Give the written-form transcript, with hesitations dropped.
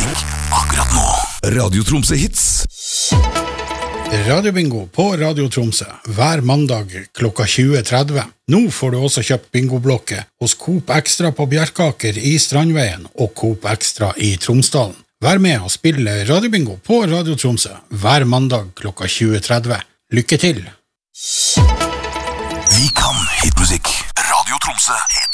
musikk akkurat nå. Radio Tromsø Hits. Radiobingo på Radio Tromsø hver mandag klokka 20.30. Nå får du også kjøpt bingoblokke hos Coop Extra på Bjerkaker i Strandveien og Coop Extra i Tromsdalen. Vær med og spille Radiobingo på Radio Tromsø hver mandag klokka 20.30. Lykke til! Vi kan hitmusikk. Radio Tromsø Hits.